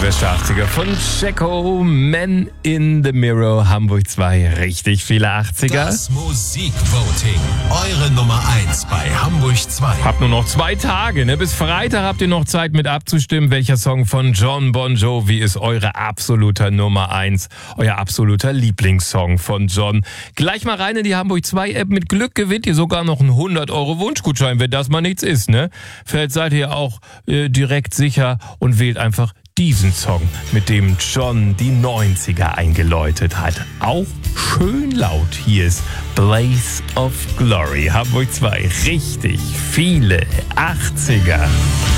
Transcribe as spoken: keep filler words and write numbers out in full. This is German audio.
beste achtziger von Jacko, Man in the Mirror, Hamburg zwei, richtig viele achtziger. Das Musikvoting, eure Nummer eins bei Hamburg zwei. Habt nur noch zwei Tage, ne? Bis Freitag habt ihr noch Zeit mit abzustimmen, welcher Song von Jon Bon Jovi ist eure absoluter Nummer eins, euer absoluter Lieblingssong von Jon. Gleich mal rein in die Hamburg zwei App, mit Glück gewinnt ihr sogar noch einen hundert Euro Wunschgutschein, wenn das mal nichts ist, ne? Vielleicht seid ihr auch äh, direkt sicher und wählt einfach diesen Song, mit dem Jon die neunziger eingeläutet hat. Auch schön laut. Hier ist Blaze of Glory. Hamburg zwei, richtig viele achtziger.